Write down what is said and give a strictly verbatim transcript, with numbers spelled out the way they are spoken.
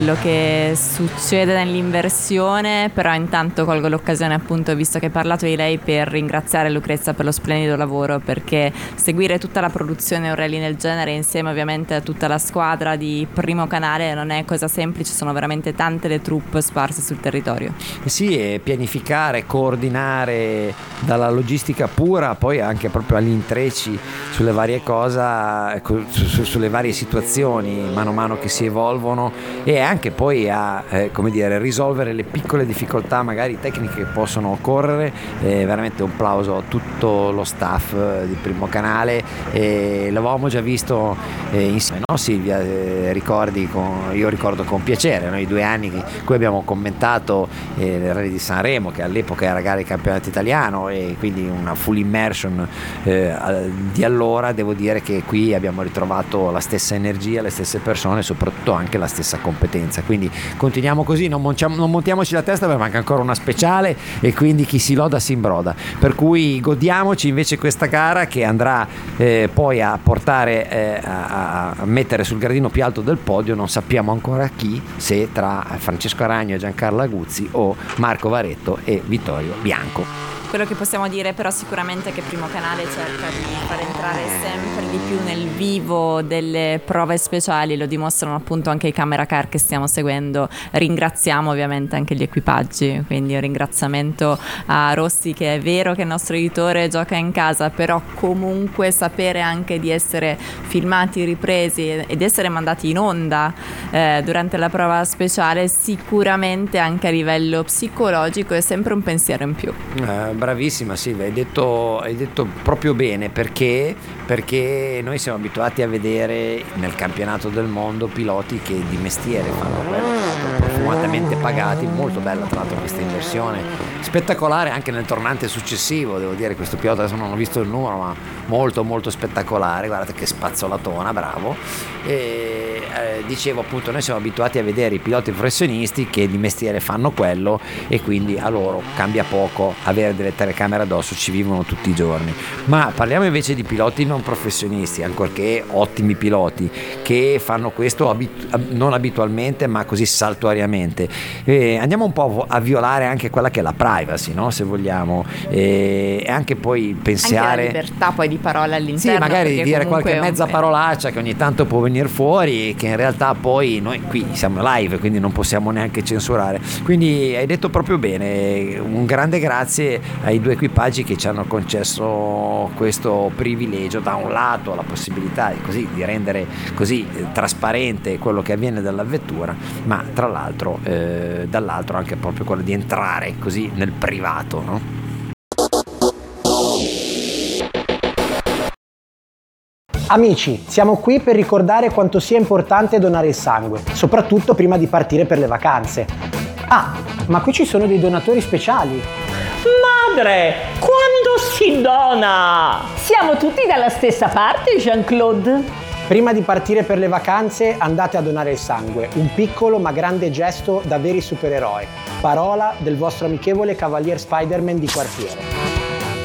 quello che succede nell'inversione, però intanto colgo l'occasione, appunto, visto che hai parlato di lei, per ringraziare Lucrezia per lo splendido lavoro, perché seguire tutta la produzione Orelli nel genere insieme ovviamente a tutta la squadra di Primo Canale non è cosa semplice, sono veramente tante le troupe sparse sul territorio. Sì, e pianificare, coordinare dalla logistica pura, poi anche proprio agli intrecci sulle varie cose, su, su, sulle varie situazioni mano a mano che si evolvono, e anche poi a eh, come dire, risolvere le piccole difficoltà magari tecniche che possono occorrere. Eh, veramente un plauso a tutto lo staff eh, di Primo Canale. Eh, l'avevamo già visto eh, insieme, no Silvia? Eh, ricordi con, io ricordo con piacere, no? I due anni in cui abbiamo commentato eh, il Rally di Sanremo, che all'epoca era gara di campionato italiano, e quindi una full immersion eh, di allora. Devo dire che qui abbiamo ritrovato la stessa energia, le stesse persone e soprattutto anche la stessa competenza, quindi continuiamo così, non, montiamo, non montiamoci la testa, perché manca ancora una speciale e quindi chi si loda si imbroda, per cui godiamoci invece questa gara che andrà eh, poi a portare eh, a, a mettere sul gradino più alto del podio, non sappiamo ancora chi, se tra Francesco Aragno e Giancarlo Aguzzi o Marco Varetto e Vittorio Bianco. Quello che possiamo dire però sicuramente è che Primo Canale cerca di far entrare sempre di più nel vivo delle prove speciali, lo dimostrano appunto anche i camera car che stiamo seguendo. Ringraziamo ovviamente anche gli equipaggi, quindi un ringraziamento a Rossi, che è vero che il nostro editore gioca in casa, però comunque sapere anche di essere filmati, ripresi ed essere mandati in onda eh, durante la prova speciale, sicuramente anche a livello psicologico è sempre un pensiero in più. Eh, bravissima Silvia, hai detto, hai detto proprio bene, perché perché noi siamo abituati a vedere nel campionato del mondo piloti che di mestiere fanno quello, profumatamente pagati. Molto bella tra l'altro questa inversione, spettacolare anche nel tornante successivo, devo dire. Questo pilota, adesso non ho visto il numero, ma molto molto spettacolare, guardate che spazzolatona, bravo. E eh, dicevo appunto, noi siamo abituati a vedere i piloti professionisti che di mestiere fanno quello, e quindi a loro cambia poco avere delle telecamere addosso, ci vivono tutti i giorni. Ma parliamo invece di piloti non professionisti, ancorché ottimi piloti, che fanno questo abitu- non abitualmente ma così saltuariamente. E andiamo un po' a violare anche quella che è la privacy, no? Se vogliamo, e anche poi pensare anche la libertà poi di parola all'interno, sì, magari di dire qualche mezza un... parolaccia che ogni tanto può venire fuori, che in realtà poi noi qui siamo live, quindi non possiamo neanche censurare. Quindi hai detto proprio bene, un grande grazie ai due equipaggi che ci hanno concesso questo privilegio: da un lato la possibilità così di rendere così trasparente quello che avviene dalla vettura, ma tra l'altro eh, dall'altro anche proprio quello di entrare così nel privato, no? Amici, siamo qui per ricordare quanto sia importante donare il sangue, soprattutto prima di partire per le vacanze. Ah, ma qui ci sono dei donatori speciali. Madre, quando si dona? Siamo tutti dalla stessa parte, Jean-Claude? Prima di partire per le vacanze andate a donare il sangue, un piccolo ma grande gesto da veri supereroi. Parola del vostro amichevole Cavalier Spider-Man di quartiere.